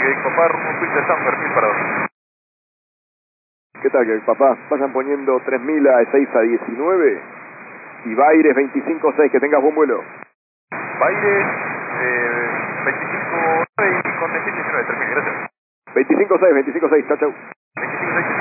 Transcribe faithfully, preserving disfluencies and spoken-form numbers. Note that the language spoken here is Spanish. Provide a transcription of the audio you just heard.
Quebec Papá, rumbo Suiza, San Fermín para dormir. ¿Qué tal, Quebec Papá? Vayan poniendo tres mil a seis a diecinueve y Baires veinticinco seis, que tengas buen vuelo. Baires, eh, veinticinco nueve y con destino diecinueve, tres mil, gracias. veinticinco seis, veinticinco seis, chao, chao.